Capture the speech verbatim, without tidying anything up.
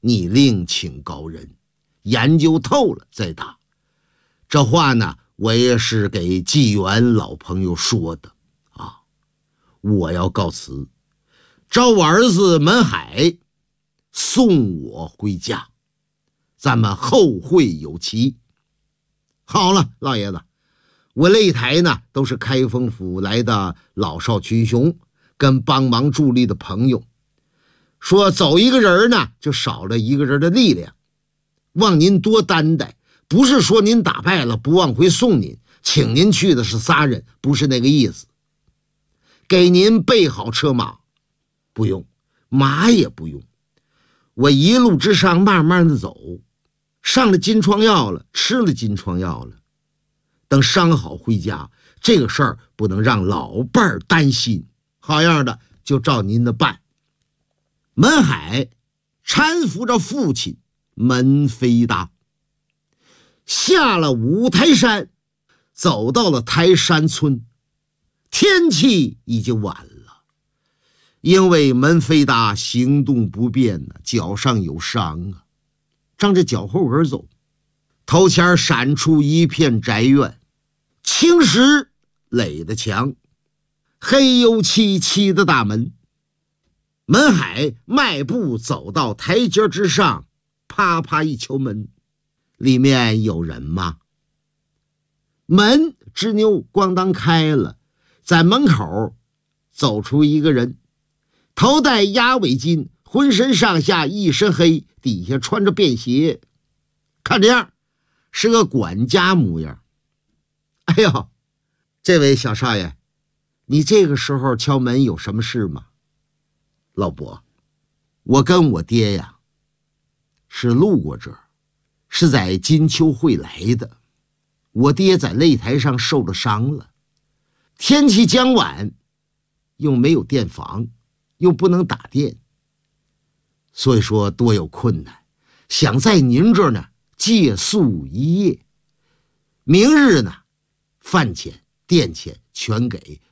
你另请高人，研究透了再打。这话呢，我也是给纪元老朋友说的啊。我要告辞，找我儿子门海送我回家，咱们后会有期。好了，老爷子，我擂台呢都是开封府来的老少群雄跟帮忙助力的朋友，说走一个人呢就少了一个人的力量，望您多担待，不是说您打败了不往回送您，请您去的是仨人，不是那个意思。给您备好车马，不用，马也不用，我一路之上慢慢的走，上了金疮药了，吃了金疮药了，等伤好回家，这个事儿不能让老伴儿担心，好样的，就照您的办。门海搀扶着父亲门飞达，下了五台山，走到了台山村。天气已经晚了，因为门飞达行动不便呢，脚上有伤啊，仗着脚后跟走。头前闪出一片宅院，青石垒的墙，黑油漆漆的大门。门海迈步走到台阶之上，啪啪一敲门，里面有人吗？门吱扭咣当开了，在门口走出一个人，头戴鸭尾巾，浑身上下一身黑，底下穿着便鞋，看这样是个管家模样。哎呦，这位小少爷，你这个时候敲门有什么事吗？老伯，我跟我爹呀是路过这儿，是在金秋会来的。我爹在擂台上受了伤了，天气将晚，又没有电房，又不能打电，所以说多有困难，想在您这儿呢借宿一夜，明日呢饭钱电钱全给，